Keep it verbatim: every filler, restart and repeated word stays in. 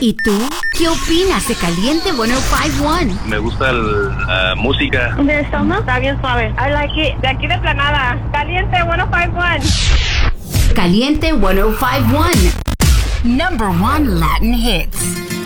¿Y tú? ¿Qué opinas de Caliente ciento cincuenta y uno? Me gusta la uh, música. ¿De Soma? Está bien suave. I like it. De aquí de Planada. Caliente ciento cincuenta y uno. Caliente ciento cincuenta y uno. Number one Latin hits.